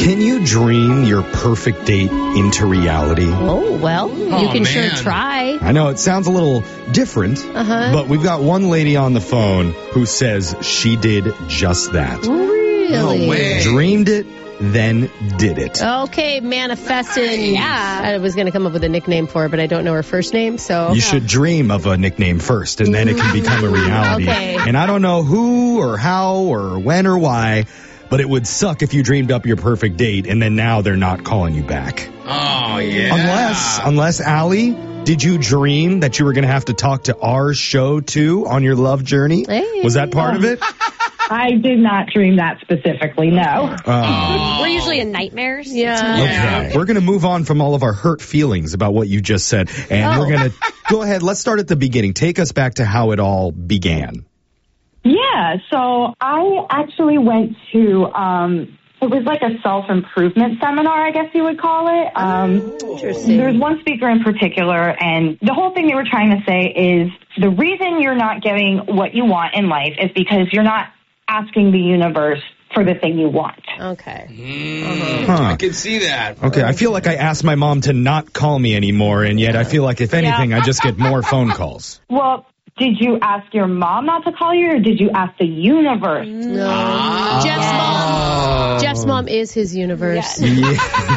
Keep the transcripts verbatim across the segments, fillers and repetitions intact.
Can you dream your perfect date into reality? Oh, well, Oh, you can man. sure try. I know it sounds a little different, Uh-huh. but we've got one lady on the phone who says she did just that. Really? No way. Dreamed it, then did it. Okay, manifesting. Nice. Yeah. I was going to come up with a nickname for her, but I don't know her first name, so. You should dream of a nickname first, and then it can become a reality. Okay. And I don't know who or how or when or why, but it would suck if you dreamed up your perfect date and then now they're not calling you back. Oh, yeah. Unless, unless, Allie, did you dream that you were going to have to talk to our show too on your love journey? Hey. Was that part of it? I did not dream that specifically, no. Oh. We're usually in nightmares. Yeah. Yeah. Okay, we're going to move on from all of our hurt feelings about what you just said, and Oh. we're going to go ahead. Let's start at the beginning. Take us back to how it all began. Yeah, so I actually went to, um, it was like a self-improvement seminar, I guess you would call it. Um, Interesting. There's one speaker in particular, and the whole thing they were trying to say is the reason you're not getting what you want in life is because you're not asking the universe for the thing you want. Okay. Mm, Huh. I can see that. Okay, I feel like I asked my mom to not call me anymore, and yet I feel like if anything, I just get more phone calls. Well, did you ask your mom not to call you, or did you ask the universe? No. Ah. Jeff's mom. Jeff's mom is his universe. Yeah.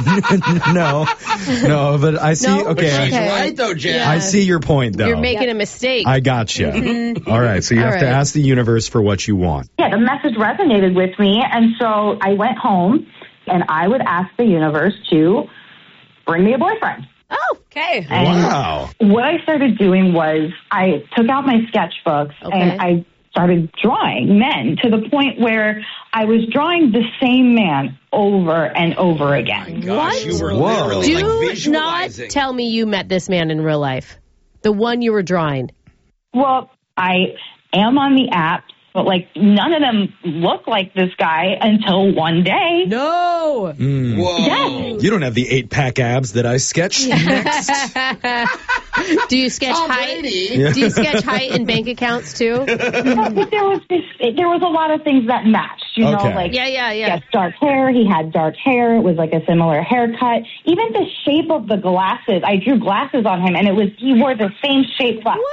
no, no, but I see. No? Okay, She's Okay. right, though, Jeff. Yeah. I see your point, though. You're making a mistake. I gotcha. All right, so you All have to right. ask the universe for what you want. Yeah, the message resonated with me, and so I went home, and I would ask the universe to bring me a boyfriend. oh, Okay. And Wow. what I started doing was I took out my sketchbooks Okay. and I started drawing men to the point where I was drawing the same man over and over again. Gosh, What? you were Whoa. literally do like not visualizing. tell me you met this man in real life. The one you were drawing. Well, I am on the apps, but like none of them look like this guy until one day. No. Mm. Whoa. Yes. You don't have the eight pack abs that I sketched. Next. Do you sketch Tom height? Brady. Yeah. Do you sketch height and bank accounts too? No, but there was this, there was a lot of things that matched. You know, Okay. like Yeah, yeah, he yeah. has dark hair. He had dark hair. It was like a similar haircut. Even the shape of the glasses. I drew glasses on him, and it was he wore the same shape glasses.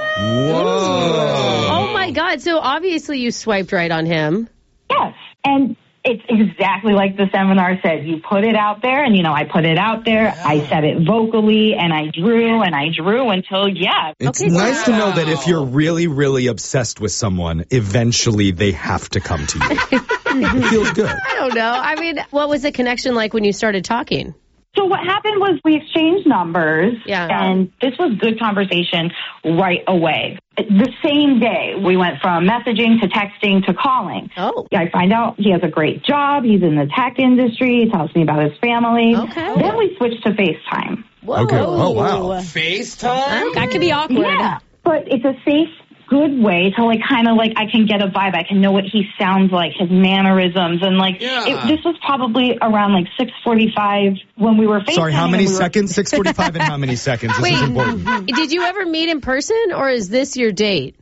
Whoa. Oh my God! So obviously you swiped right on him. Yes, and it's exactly like the seminar said. You put it out there, and you know, I put it out there. I said it vocally, and I drew, and I drew until yeah. It's Okay, nice to know wow. that if you're really, really obsessed with someone, eventually they have to come to you. It feels good. I don't know. I mean, what was the connection like when you started talking? So what happened was we exchanged numbers, Yeah. and this was good conversation right away. The same day, we went from messaging to texting to calling. Oh. I find out he has a great job. He's in the tech industry. He tells me about his family. Okay. Then we switched to FaceTime. Whoa. Okay. Oh, wow. FaceTime? That could be awkward. Yeah, but it's a safe, good way to like kind of like I can get a vibe. I can know what he sounds like, his mannerisms, and like Yeah. it, this was probably around like six forty-five when we were FaceTiming. Sorry, how many and we were- seconds? six forty-five and how many seconds? This is important. Did you ever meet in person, or is this your date?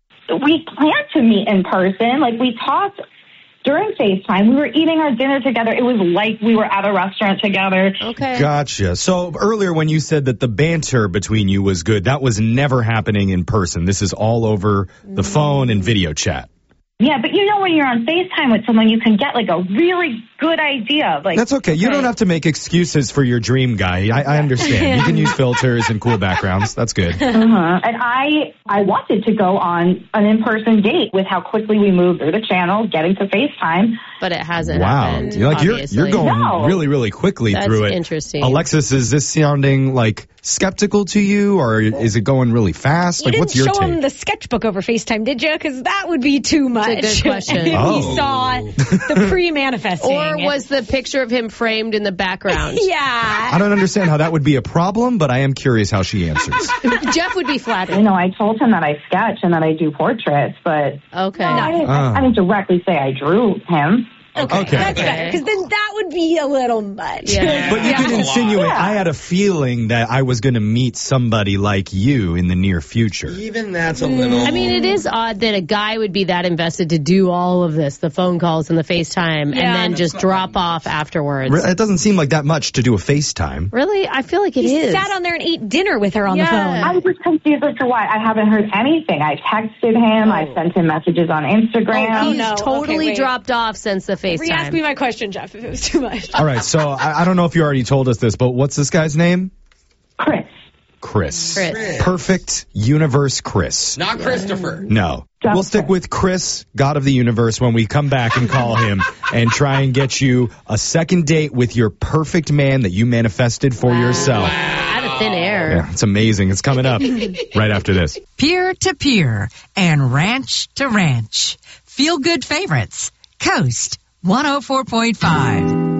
We planned to meet in person. Like we talked during FaceTime. We were eating our dinner together. It was like we were at a restaurant together. Okay. Gotcha. So earlier when you said that the banter between you was good, that was never happening in person. This is all over the phone and video chat. Yeah, but you know when you're on FaceTime with someone, you can get like a really good idea. Like That's okay. You don't have to make excuses for your dream guy. I, I understand. You can use filters and cool backgrounds. That's good. Uh-huh. And I I wanted to go on an in-person date with how quickly we moved through the channel, getting to FaceTime. But it hasn't Wow. happened. You're like you're obviously. you're going No. really, really quickly That's through it. interesting. Alexis, is this sounding like skeptical to you, or is it going really fast? You Like, didn't what's your show him take? the sketchbook over FaceTime, did you? Because that would be too much. a good question. If Oh. he saw the pre-manifesting. Or was the picture of him framed in the background? Yeah. I don't understand how that would be a problem, but I am curious how she answers. Jeff would be You flattered. know, I told him that I sketch and that I do portraits, but Okay. I, didn't, Ah. I didn't directly say I drew him. Okay. Okay. That's better. Because then that would be a little much. Yeah. But you Yeah. can That's a lot. insinuate, Yeah. I had a feeling that I was going to meet somebody like you in the near future. Even that's a little. I mean, it is odd that a guy would be that invested to do all of this, the phone calls and the FaceTime, Yeah. and then That's just not drop that off afterwards. It doesn't seem like that much to do a FaceTime. Really? I feel like it He is. sat on there and ate dinner with her on Yeah. the phone. I'm just confused as to why. I haven't heard anything. I texted him. I sent him messages on Instagram. Oh, He's no. Okay, totally wait. dropped off since the FaceTime. Re-ask me my question, Jeff, if it was too much. All right, so I, I don't know if you already told us this, but what's this guy's name? Chris. Chris. Chris. Perfect universe Chris. Not Christopher. No. Just We'll stick with Chris, God of the universe, when we come back and call him and try and get you a second date with your perfect man that you manifested for yourself. Out of thin air. Yeah, it's amazing. It's coming up right after this. Peer to peer and ranch to ranch. Feel good favorites. Coast one oh four point five.